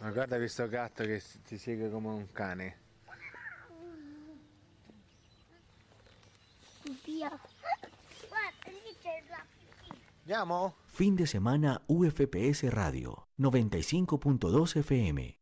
Ma guarda questo gatto che ti segue come un cane. Via. Guarda, lì c'è la pipì. Andiamo? Fin de semana UFPS Radio 95.2 FM.